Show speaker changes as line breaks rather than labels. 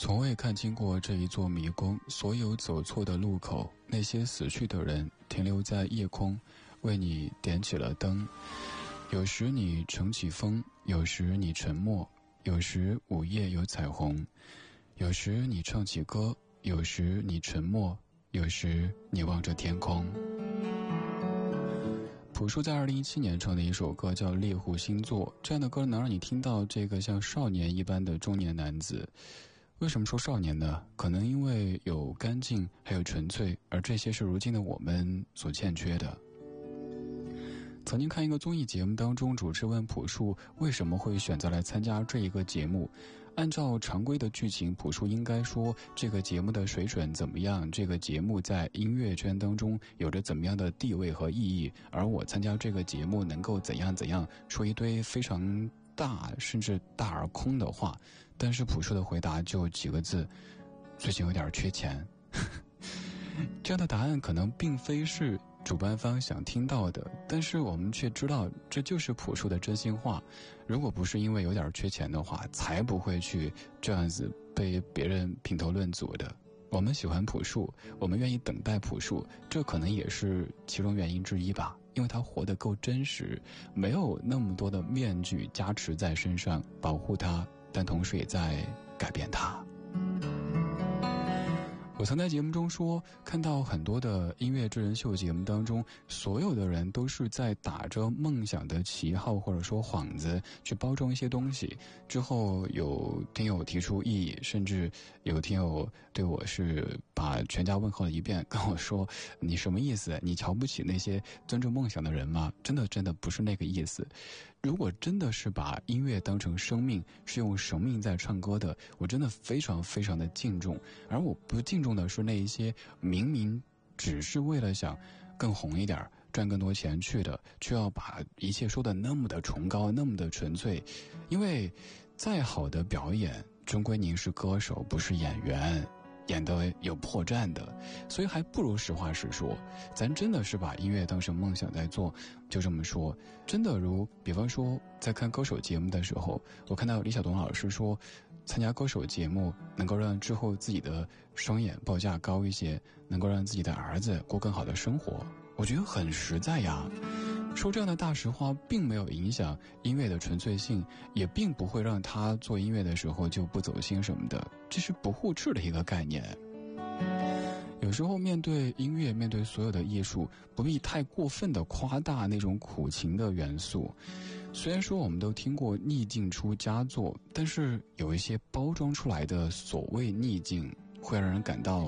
从未看清过这一座迷宫，所有走错的路口，那些死去的人停留在夜空，为你点起了灯。有时你乘起风，有时你沉默，有时午夜有彩虹，有时你唱起歌，有时你沉默，有时你望着天空。朴树在2017年唱的一首歌叫《猎户星座》，这样的歌能让你听到这个像少年一般的中年男子。为什么说少年呢？可能因为有干净还有纯粹，而这些是如今的我们所欠缺的。曾经看一个综艺节目当中，主持问朴树为什么会选择来参加这一个节目。按照常规的剧情，朴树应该说这个节目的水准怎么样，这个节目在音乐圈当中有着怎么样的地位和意义，而我参加这个节目能够怎样怎样，说一堆非常大甚至大而空的话。但是朴树的回答就几个字：最近有点缺钱。这样的答案可能并非是主办方想听到的，但是我们却知道这就是朴树的真心话。如果不是因为有点缺钱的话，才不会去这样子被别人评头论足的。我们喜欢朴树，我们愿意等待朴树，这可能也是其中原因之一吧，因为他活得够真实，没有那么多的面具加持在身上保护他，但同时也在改变他。我曾在节目中说，看到很多的音乐真人秀节目当中，所有的人都是在打着梦想的旗号或者说幌子去包装一些东西，之后有听友提出异议，甚至有听友对我是把全家问候了一遍，跟我说你什么意思？你瞧不起那些尊重梦想的人吗？真的不是那个意思。如果真的是把音乐当成生命，是用生命在唱歌的，我真的非常非常的敬重。而我不敬重的是那一些明明只是为了想更红一点赚更多钱去的，却要把一切说得那么的崇高，那么的纯粹。因为再好的表演终归您是歌手不是演员，演得有破绽的，所以还不如实话实说，咱真的是把音乐当成梦想在做，就这么说。真的如比方说在看歌手节目的时候，我看到李晓东老师说参加歌手节目能够让之后自己的商演报价高一些，能够让自己的儿子过更好的生活，我觉得很实在呀。说这样的大实话并没有影响音乐的纯粹性，也并不会让他做音乐的时候就不走心什么的，这是不互斥的一个概念。有时候面对音乐，面对所有的艺术，不必太过分的夸大那种苦情的元素。虽然说我们都听过逆境出佳作，但是有一些包装出来的所谓逆境会让人感到